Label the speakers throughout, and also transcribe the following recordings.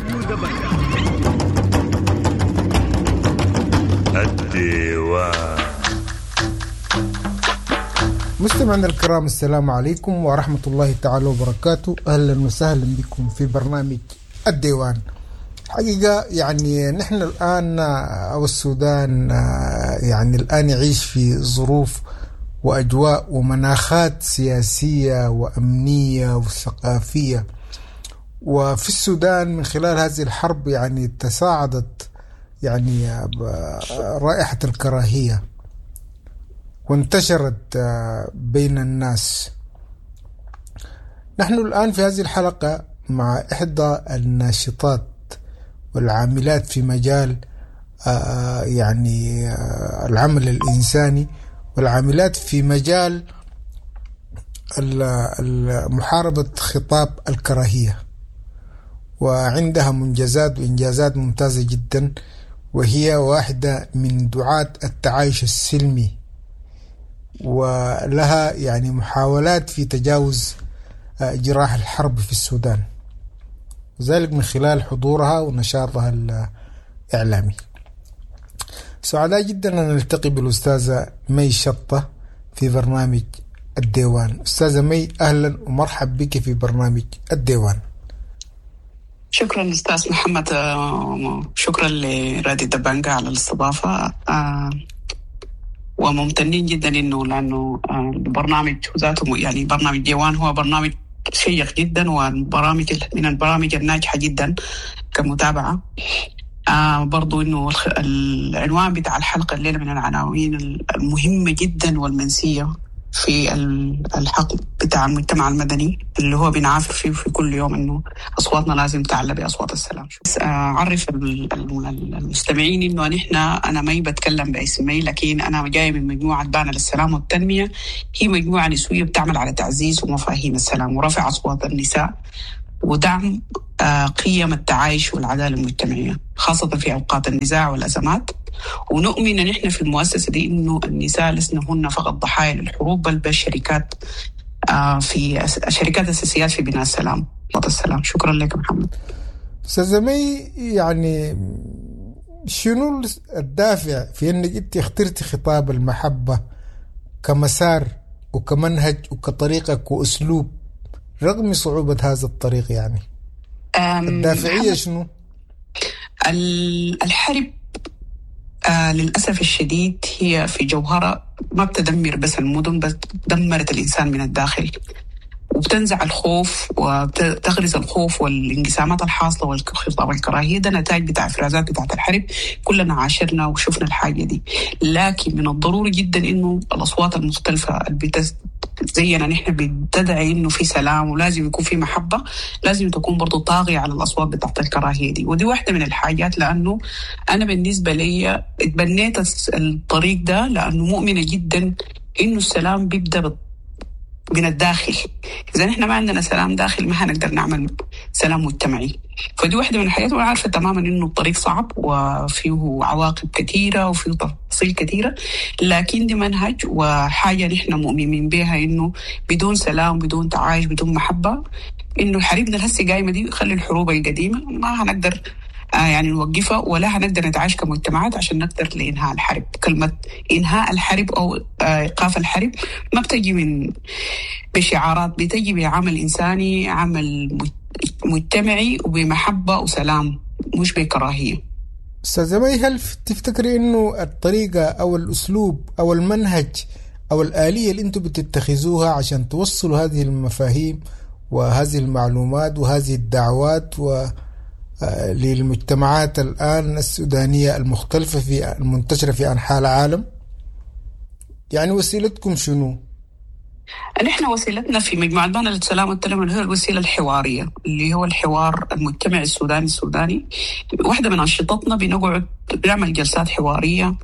Speaker 1: الديوان.
Speaker 2: مستمعينا الكرام، السلام عليكم ورحمة الله تعالى وبركاته. أهلا وسهلا بكم في برنامج الديوان. حقيقة يعني نحن الآن أو السودان يعني الآن يعيش في ظروف وأجواء ومناخات سياسية وأمنية وثقافية. وفي السودان من خلال هذه الحرب يعني تصاعدت يعني رائحة الكراهية وانتشرت بين الناس. نحن الآن في هذه الحلقة مع إحدى الناشطات والعاملات في مجال يعني العمل الإنساني والعاملات في مجال محاربة خطاب الكراهية، وعندها منجزات وإنجازات ممتازة جدا، وهي واحدة من دعاة التعايش السلمي، ولها يعني محاولات في تجاوز جراح الحرب في السودان، وذلك من خلال حضورها ونشاطها الإعلامي. سعداء جدا أن نلتقي بالأستاذة مي شطة في برنامج الديوان. أستاذة مي، أهلا ومرحب بك في برنامج الديوان.
Speaker 3: شكرا أستاذ محمد، شكرا لرادي دبانجا على الاستضافة، وممتنين جدا لأنه البرنامج ذاته يعني برنامج ديوان هو برنامج شيق جدا، وبرامج من البرامج الناجحة جدا كمتابعة. برضو إنه العنوان بتاع الحلقة الليلة من العناوين المهمة جدا والمنسية في الحق بتاع المجتمع المدني اللي هو بنعافر فيه في كل يوم، إنه أصواتنا لازم تعلى بأصوات السلام. أعرف المستمعين إنه أنا ما بتكلم باسمي، لكن أنا جاي من مجموعة بانا للسلام والتنمية. هي مجموعة نسوية بتعمل على تعزيز ومفاهيم السلام ورفع أصوات النساء ودعم قيم التعايش والعدالة المجتمعية، خاصة في أوقات النزاع والأزمات. ونؤمن أن إحنا في المؤسسة دي إنه النساء لسنا هن فقط ضحايا للحروب، بل بالشركات في شركات أساسيات في بناء السلام والسلام. شكرا لك محمد.
Speaker 2: أستاذة مي، يعني شنو الدافع في أنك أنت اخترتي خطاب المحبة كمسار وكمنهج وكطريقة وأسلوب رغم صعوبة هذا الطريق؟ يعني الدافعية شنو؟
Speaker 3: الحرب للأسف الشديد هي في جوهرة ما بتدمر بس المدن، بس دمرت الإنسان من الداخل، وبتنزع الخوف وتغرز الخوف والانقسامات الحاصلة والخطاب والكراهية. ده نتائج بتاع إفرازات بتاعت الحرب، كلنا عاشرنا وشفنا الحاجة دي. لكن من الضروري جدا إنه الأصوات المختلفة زينا نحن بتدعي إنه في سلام ولازم يكون في محبة، لازم تكون برضو طاغية على الأصوات بتاعت الكراهية دي. ودي واحدة من الحاجات، لأنه أنا بالنسبة لي اتبنيت الطريق ده لأنه مؤمنة جدا إنه السلام بيبدأ من الداخل. إذا نحن ما عندنا سلام داخل ما هنقدر نعمل سلام مجتمعي. فدي واحدة من الحاجات، وأنا عارفة تماما إنه الطريق صعب وفيه عواقب كثيرة وفيه تفاصيل كثيرة، لكن دي منهج وحاجة نحن مؤمنين بها، إنه بدون سلام بدون تعايش بدون محبة، إنه حريبنا الهسي قايمة دي خلي الحروب القديمة ما هنقدر يعني نوقفها، ولا هنقدر نتعايش كمجتمعات عشان نقدر لإنهاء الحرب. كلمة إنهاء الحرب أو إيقاف الحرب ما بتجي من بشعارات، بتجي بعمل إنساني، عمل مجتمعي وبمحبة وسلام، مش بكراهية.
Speaker 2: أستاذة مي، هل تفتكري إنه الطريقة أو الأسلوب أو المنهج أو الآلية اللي أنتم بتتخذوها عشان توصلوا هذه المفاهيم وهذه المعلومات وهذه الدعوات للمجتمعات الآن السودانية المختلفة في المنتشرة في أنحاء العالم، يعني وسيلتكم شنو؟
Speaker 3: نحن وسيلتنا في مجموعة بانا للسلام والتنمية هي الوسيلة الحوارية، اللي هو الحوار المجتمعي السوداني. واحدة من أنشطتنا بنقعد بنعمل جلسات حوارية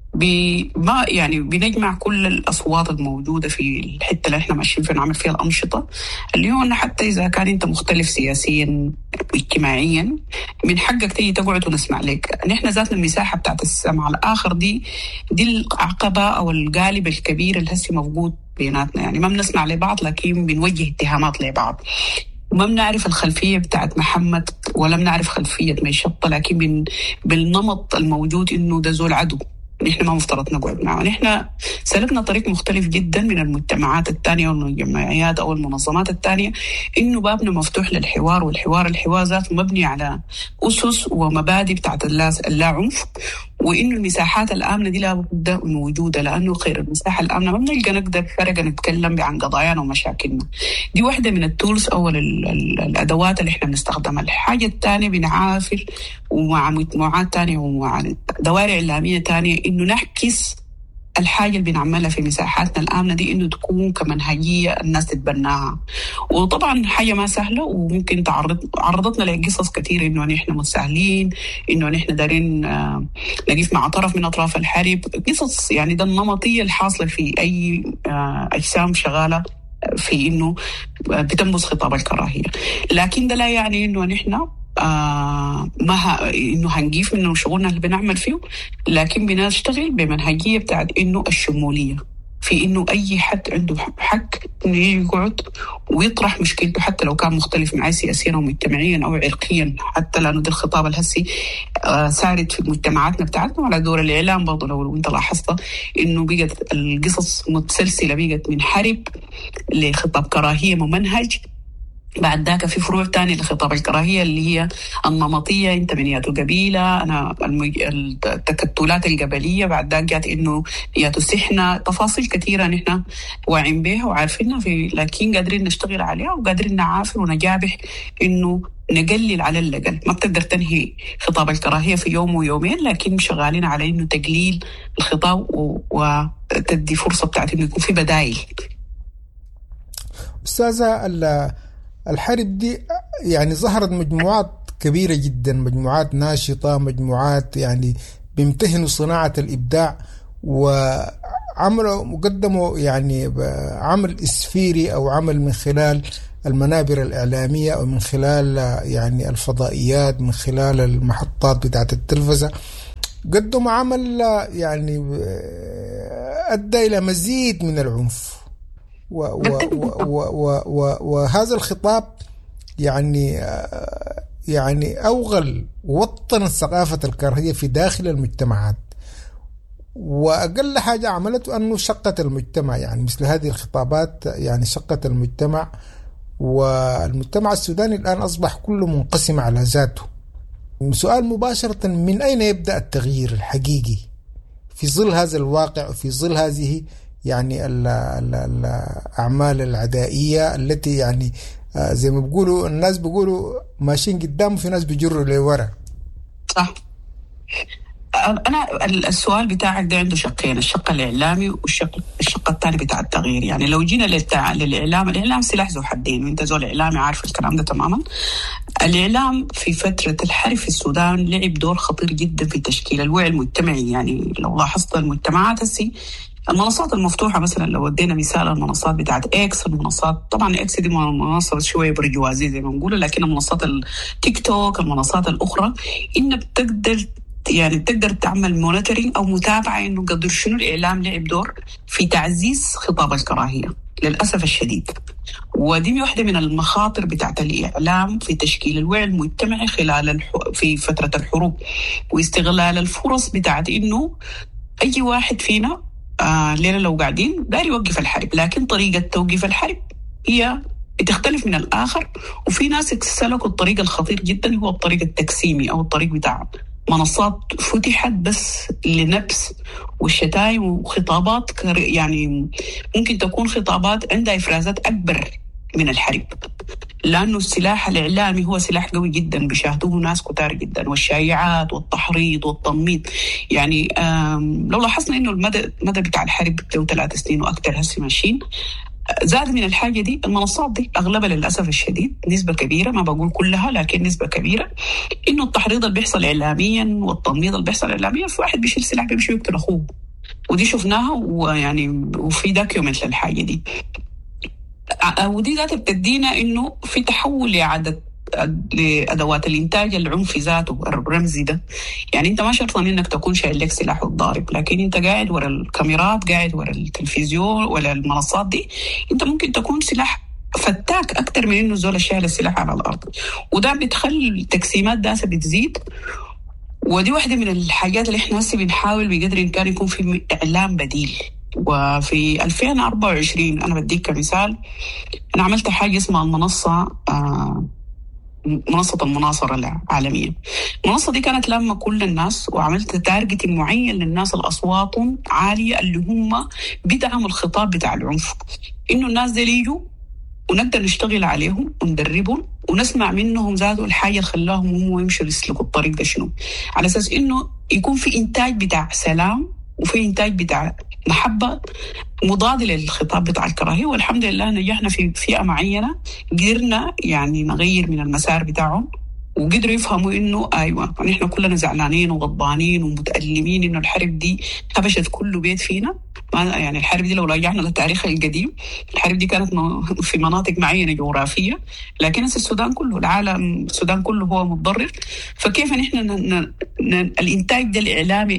Speaker 3: ما يعني بنجمع كل الأصوات الموجودة في الحتة اللي احنا ماشيين فيها نعمل فيها الأنشطة، اللي هو أنه حتى إذا كان أنت مختلف سياسيا اجتماعيا من حقك تيجي تقعد ونسمع لك. نحن ذاتنا المساحة بتاعت السمع الآخر دي العقبة أو القالب الكبير اللي هسي موجود بيناتنا، يعني ما بنسمع لبعض لكن بنوجه اتهامات لبعض. ما بنعرف الخلفية بتاعت محمد ولا بنعرف خلفية ميشطة، لكن بالنمط الموجود إنه ده زول عدو نحن ما مفترض نقعد معه. نحن سلكنا طريق مختلف جدا من المجتمعات الثانية والجمعيات أو المنظمات الثانية، إنه بابنا مفتوح للحوار، والحوار ذاته مبني على أسس ومبادئ بتاعت اللا عنف، وإنه المساحات الآمنة دي لابد من وجودها، لأنه غير المساحة الآمنة ما بنلقى نقدر فرقة نتكلم عن قضايانا ومشاكلنا. دي واحدة من التولز أو الأدوات اللي إحنا بنستخدمها. الحاجة الثانية بنعافر ومع مجموعات تانية ومع دوائر إعلامية تانية إنه نحكس الحاجة اللي بنعملها في مساحاتنا الآمنة دي إنه تكون كمنهجية الناس تتبناها. وطبعا حاجة ما سهلة، وممكن عرضتنا لقصص كثيرة إنه نحن متساهلين، إنه نحن دارين نقف مع طرف من أطراف الحرب، قصص يعني ده النمطية الحاصلة في أي أجسام شغالة في إنه بتنبذ خطاب الكراهية. لكن ده لا يعني إنه نحن إنه هنجيف من شغلنا اللي بنعمل فيه، لكن بنشتغل بمنهجية بتاعت إنه الشمولية، في إنه أي حد عنده حق إنه يقعد ويطرح مشكلته حتى لو كان مختلف معي سياسيا أو مجتمعيا أو عرقيا، حتى لأنه ده الخطاب الهسي سارد في مجتمعاتنا بتاعتنا. وعلى دور الإعلام برضو لو أنت لاحظت إنه بقت القصص متسلسلة، بقت من حرب لخطاب كراهية ممنهج، بعد ذاك في فروع تانية لخطاب الكراهية اللي هي النمطية، انت من ياتو قبيلة، انا التكتلات القبلية، بعد ذاك جات انه ياتو سحنة، تفاصيل كثيرة نحن واعين بها وعارفينها، لكن قادرين نشتغل عليها وقادرين نعافر ونجابح انه نقلل على الأقل. ما بتقدر تنهي خطاب الكراهية في يوم ويومين، لكن شغالين على انه تقليل الخطاب وتدي فرصة بتاعت انه يكون في بدائل.
Speaker 2: أستاذة، الحرب دي يعني ظهرت مجموعات كبيرة جدا، مجموعات ناشطة، مجموعات يعني بيمتهنوا صناعة الإبداع، وعملوا مقدموا يعني عمل إسفيري أو عمل من خلال المنابر الإعلامية أو من خلال يعني الفضائيات، من خلال المحطات بتاعت التلفزة، قدموا عمل يعني أدى إلى مزيد من العنف. وهذا الخطاب يعني أوغل ووطن ثقافة الكراهية في داخل المجتمعات، وأقل حاجة عملته أنه شقت المجتمع. يعني مثل هذه الخطابات يعني شقت المجتمع، والمجتمع السوداني الآن أصبح كله منقسم على ذاته. سؤال مباشرة، من أين يبدأ التغيير الحقيقي في ظل هذا الواقع وفي ظل هذه يعني الأعمال العدائية التي يعني زي ما بيقولوا الناس بيقولوا ماشيين قدام، في ناس بيجروا لورا؟
Speaker 3: صح. أنا السؤال بتاعك ده عنده شقين، الشق الإعلامي والشق الثاني بتاع التغيير. يعني لو جينا الإعلام سلاح ذو حدين، وانت زول إعلامي عارف الكلام ده تماما. الإعلام في فترة الحرب في السودان لعب دور خطير جدا في تشكيل الوعي المجتمعي. يعني لو لاحظت المجتمعات المنصات المفتوحة مثلا، لو ودينا مثال المنصات بتاعت إكس، المنصات طبعا إكس دي منصة شوية برجوازية زي ما نقوله، لكن المنصات التيك توك، المنصات الأخرى، إن بتقدر تعمل مونيتورينج أو متابعة إنه قدر شنو الإعلام لعب دور في تعزيز خطاب الكراهية للأسف الشديد. ودي واحدة من المخاطر بتاعت الإعلام في تشكيل الوعي المجتمعي في فترة الحروب، واستغلال الفرص بتاعت إنه أي واحد فينا ليلة لو قاعدين داري يوقف الحرب، لكن طريقة توقيف الحرب هي بتختلف من الآخر. وفي ناس سلكوا الطريق الخطير جدا، هو الطريق التقسيمي أو الطريق بتاع منصات فتحت بس لنبس والشتايم وخطابات، يعني ممكن تكون خطابات عندها إفرازات أكبر من الحرب، لأنه السلاح الإعلامي هو سلاح قوي جدا بيشاهدوه ناس كتار جدا، والشائعات والتحريض والتنميط. يعني لو لاحظنا إنه المدى بتاع الحرب له 3 سنين وأكثر هسي ماشيين، زاد من الحاجة دي المنصات دي أغلبها للأسف الشديد، نسبة كبيرة، ما بقول كلها لكن نسبة كبيرة، إنه التحريض اللي بيحصل إعلاميا والتنميط اللي بيحصل إعلاميا، في واحد بيشيل سلاح بيمشي يقتل أخوه، ودي شفناها ويعني وفي داكيومنت للحاجة دي. ودي ذات بتدينا إنه في تحول لأدوات الإنتاج العنفي ذاته الرمزي ده. يعني أنت ما شرط إنك تكون شايل لك سلاح وتضارب، لكن أنت قاعد ورا الكاميرات، قاعد ورا التلفزيون ولا المنصات دي، أنت ممكن تكون سلاح فتاك أكتر من إنه زول شايل السلاح على الأرض، وده بتخلي التقسيمات داسة بتزيد. ودي واحدة من الحاجات اللي إحنا هسه بنحاول بقدر الإمكان يكون في إعلام بديل. وفي 2024 أنا بديك كمثال، أنا عملت حاجة اسمها منصة المناصرة العالمية. المنصة دي كانت لما كل الناس، وعملت تارجتنج معين للناس الأصوات عالية اللي هم بدعموا الخطاب بتاع العنف، إنه الناس دي يجوا ونقدر نشتغل عليهم وندربهم ونسمع منهم ذاتوا الحاجة اللي خلاهم هم يمشوا يسلكوا الطريق ده شنو، على أساس إنه يكون في إنتاج بتاع سلام وفي إنتاج بتاع محبة مضاد للخطاب بتاع الكراهية. والحمد لله نجحنا في فئة معينة، قدرنا يعني نغير من المسار بتاعهم، وقدروا يفهموا إنه أيوة نحن كلنا زعلانين وغضبانين ومتألمين إنه الحرب دي هبشت كل بيت فينا. يعني الحرب دي لو رجعنا للتاريخ القديم، الحرب دي كانت في مناطق معينة جغرافية، لكن السودان كله، العالم السودان كله هو متضرر. فكيف نحن الإنتاج ده الإعلامي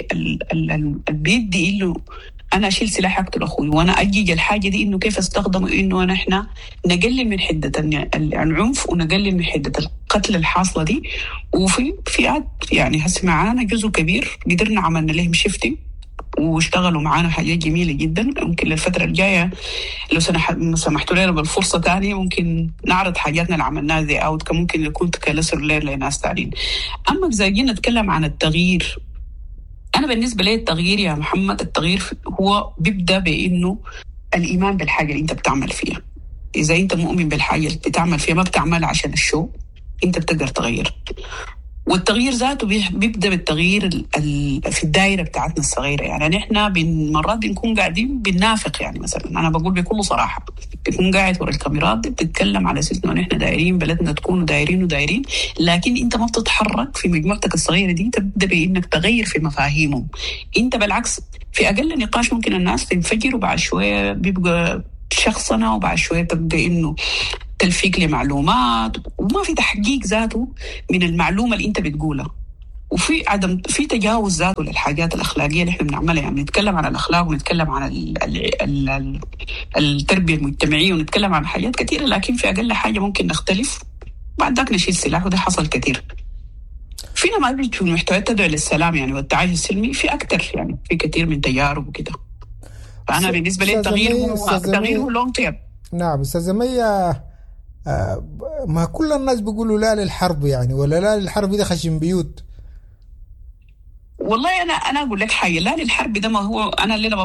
Speaker 3: بيدي إنه أنا أشيل سلاح أقتل أخوي، وأنا أجيج الحاجة دي إنه كيف أستخدمه إنه نحن نقلل من حدة العنف ونقلل من حدة القتل الحاصلة دي. وفي فئات يعني هسه معانا جزء كبير قدرنا عملنا لهم شيفتنج واشتغلوا معانا حاجات جميلة جدا. ممكن للفترة الجاية لو سمحتوا لنا بالفرصة تانية ممكن نعرض حاجاتنا اللي عملناها زي أوت، ممكن يكون كلسر لير لناس تانيين. أما إذا جينا نتكلم عن التغيير، أنا بالنسبة لي التغيير يا محمد، التغيير هو بيبدأ بإنه الإيمان بالحاجة اللي أنت بتعمل فيها. إذا أنت مؤمن بالحاجة اللي بتعمل فيها، ما بتعمل عشان الشو، أنت بتقدر تغير. والتغيير ذاته بيبدأ بالتغيير في الدائرة بتاعتنا الصغيرة. يعني نحن مرات بنكون قاعدين بننافق، يعني مثلا أنا بقول بكل صراحة، بتكون قاعد ورا الكاميرات دي بتتكلم على أساس إنه نحن دايرين بلدنا تكون دايرين، لكن أنت ما بتتحرك في مجموعتك الصغيرة دي. تبدأ بإنك تغير في مفاهيمهم. أنت بالعكس في أقل نقاش ممكن الناس تنفجر، وبعد شوية بيبقى شخصنا، وبعد شوية تبدأ إنه تلفيق لمعلومات، وما في تحقيق ذاته من المعلومة اللي انت بتقولها، وفي عدم في تجاوز ذاته للحاجات الأخلاقية اللي احنا بنعملها. يعني نتكلم عن الأخلاق ونتكلم عن التربية المجتمعية ونتكلم عن حاجات كثيرة، لكن في أقل حاجة ممكن نختلف بعد ذاك نشيل سلاح، وده حصل كثير. فينا ما بيجي في محتويات تدعو للسلام يعني والتعايش السلمي، في أكثر يعني في كثير من تجارب وكده. فأنا بالنسبة لي التغيير هو لونج تيرم.
Speaker 2: نعم أستاذة مية، ما كل الناس بيقولوا لا للحرب يعني، ولا لا للحرب ده خشم بيوت.
Speaker 3: والله أنا أقول لك حاجة، لا للحرب ده ما هو أنا اللي